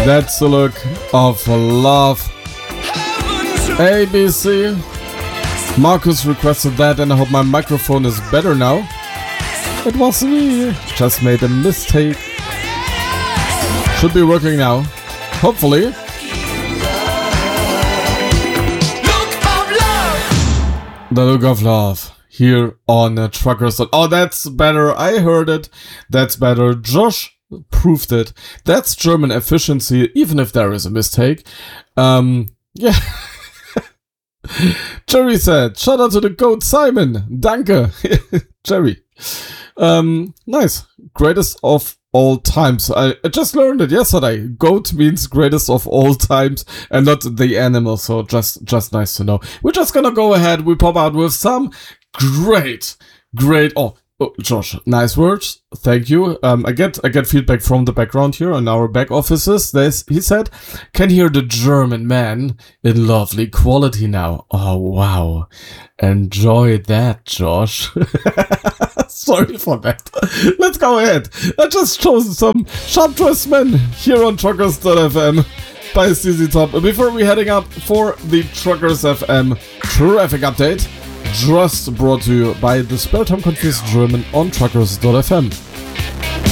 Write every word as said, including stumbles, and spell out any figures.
That's the look of love. A B C. Marcus requested that, and I hope my microphone is better now. It was me. Just made a mistake. Should be working now. Hopefully. The look of love. Here on uh, Truckers. Oh, that's better. I heard it. That's better. Josh proved it. That's German efficiency, even if there is a mistake. Um, yeah. Jerry said, shout out to the goat Simon. Danke. Jerry. Um, nice. Greatest of all times. I, I just learned it yesterday. Goat means greatest of all times and not the animal. So just, just nice to know. We're just gonna go ahead. We pop out with some great, great. Oh, oh, Josh, nice words. Thank you. Um, I get, I get feedback from the background here on our back offices. There's, he said, can hear the German man in lovely quality now. Oh, wow. Enjoy that, Josh. Sorry for that. Let's go ahead. I just chose some sharp dressed men here on Truckers dot f m by C Z Top. Before we heading up for the Truckers F M traffic update, just brought to you by the Spare Time Confused German on Truckers dot f m.